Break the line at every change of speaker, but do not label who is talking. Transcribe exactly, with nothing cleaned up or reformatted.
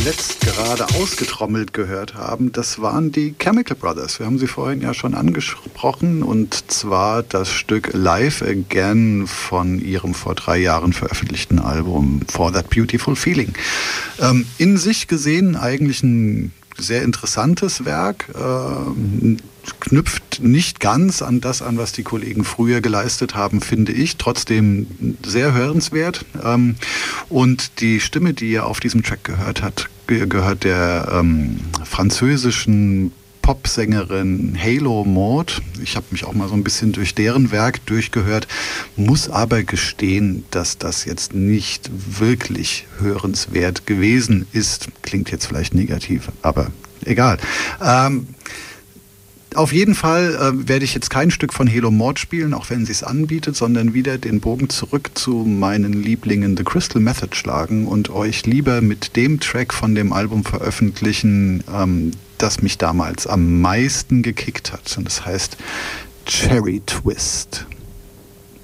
zuletzt gerade ausgetrommelt gehört haben, das waren die Chemical Brothers. Wir haben sie vorhin ja schon angesprochen, und zwar das Stück Live Again von ihrem vor drei Jahren veröffentlichten Album For That Beautiful Feeling. Ähm, in sich gesehen eigentlich ein sehr interessantes Werk, äh, knüpft nicht ganz an das an, was die Kollegen früher geleistet haben, finde ich. Trotzdem sehr hörenswert. Ähm, und die Stimme, die ihr auf diesem Track gehört habt, gehört der ähm, französischen Popsängerin Halo Maud. Ich habe mich auch mal so ein bisschen durch deren Werk durchgehört, muss aber gestehen, dass das jetzt nicht wirklich hörenswert gewesen ist. Klingt jetzt vielleicht negativ, aber egal. Ähm, Auf jeden Fall äh, werde ich jetzt kein Stück von Halo Maud spielen, auch wenn sie es anbietet, sondern wieder den Bogen zurück zu meinen Lieblingen The Crystal Method schlagen und euch lieber mit dem Track von dem Album veröffentlichen, ähm, das mich damals am meisten gekickt hat. Und das heißt Cherry Twist.